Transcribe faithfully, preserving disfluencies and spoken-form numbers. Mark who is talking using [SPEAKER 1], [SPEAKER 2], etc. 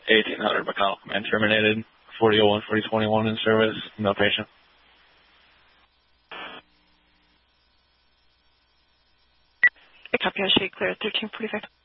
[SPEAKER 1] eighteen hundred McConnell Command terminated. forty oh one, forty twenty-one in service. No patient.
[SPEAKER 2] Copy, I should clear thirteen forty-five.